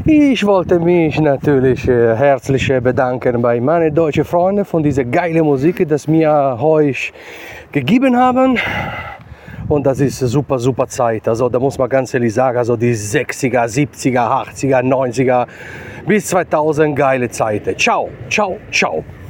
Ich wollte mich natürlich herzlich bedanken bei meinen deutschen Freunden von dieser geilen Musik, das mir euch gegeben haben. Und das ist super, super Zeit. Also da muss man ganz ehrlich sagen, also die 60er, 70er, 80er, 90er bis 2000 geile Zeiten. Ciao, ciao, ciao.